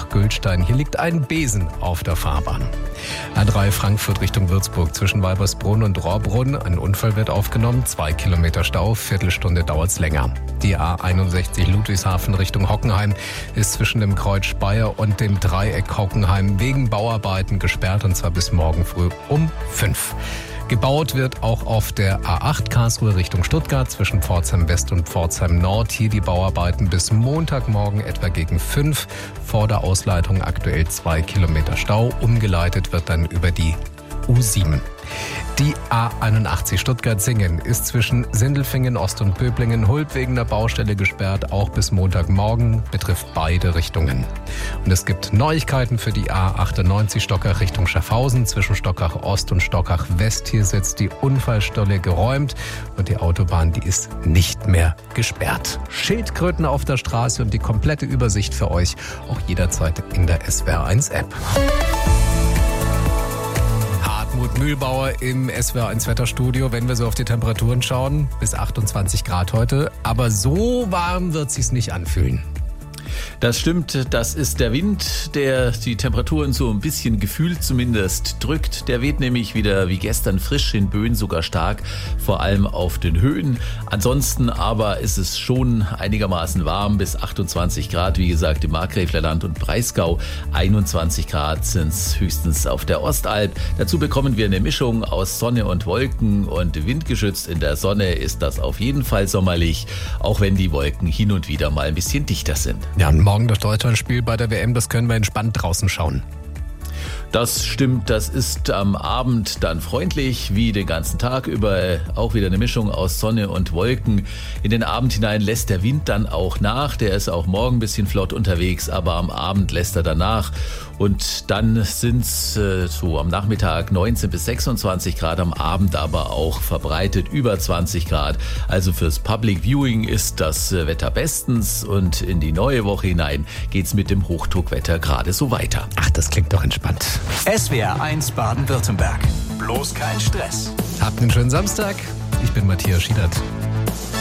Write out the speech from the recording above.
nach Gülstein. Hier liegt ein Besen auf der Fahrbahn. A3 Frankfurt Richtung Würzburg zwischen Weibersbrunn und Rohrbrunn. Ein Unfall wird aufgenommen, 2 Kilometer Stau, Viertelstunde dauert's länger. Die A61 Ludwigshafen Richtung Hockenheim ist zwischen dem Kreuz Speyer und dem Dreieck Hockenheim wegen Bauarbeiten gesperrt, und zwar bis morgen früh um 5. Gebaut wird auch auf der A8 Karlsruhe Richtung Stuttgart zwischen Pforzheim West und Pforzheim Nord. Hier die Bauarbeiten bis Montagmorgen etwa gegen 5. Vor der Ausleitung aktuell 2 Kilometer Stau. Umgeleitet wird dann über die U7. Die A81 Stuttgart-Singen ist zwischen Sindelfingen Ost und Böblingen-Hulb wegen der Baustelle gesperrt, auch bis Montagmorgen, betrifft beide Richtungen. Und es gibt Neuigkeiten für die A98 Stockach Richtung Schaffhausen zwischen Stockach Ost und Stockach West. Hier ist jetzt die Unfallstelle geräumt und die Autobahn, die ist nicht mehr gesperrt. Schildkröten auf der Straße und die komplette Übersicht für euch auch jederzeit in der SWR1-App. Hartmut Mühlbauer im SWR1 Wetterstudio. Wenn wir so auf die Temperaturen schauen, bis 28 Grad heute. Aber so warm wird es sich nicht anfühlen. Das stimmt, das ist der Wind, der die Temperaturen so ein bisschen gefühlt zumindest drückt. Der weht nämlich wieder wie gestern frisch, in Böen sogar stark, vor allem auf den Höhen. Ansonsten aber ist es schon einigermaßen warm, bis 28 Grad, wie gesagt, im Markgräflerland und Breisgau. 21 Grad sind es höchstens auf der Ostalb. Dazu bekommen wir eine Mischung aus Sonne und Wolken, und windgeschützt in der Sonne ist das auf jeden Fall sommerlich, auch wenn die Wolken hin und wieder mal ein bisschen dichter sind. Ja, und morgen das Deutschlandspiel bei der WM, das können wir entspannt draußen schauen. Das stimmt, das ist am Abend dann freundlich, wie den ganzen Tag über, auch wieder eine Mischung aus Sonne und Wolken. In den Abend hinein lässt der Wind dann auch nach, der ist auch morgen ein bisschen flott unterwegs, aber am Abend lässt er dann nach. Und dann sind es so am Nachmittag 19 bis 26 Grad, am Abend aber auch verbreitet über 20 Grad. Also fürs Public Viewing ist das Wetter bestens, und in die neue Woche hinein geht's mit dem Hochdruckwetter gerade so weiter. Ach, das klingt doch entspannt. SWR1 Baden-Württemberg. Bloß kein Stress. Habt einen schönen Samstag. Ich bin Matthias Schiedert.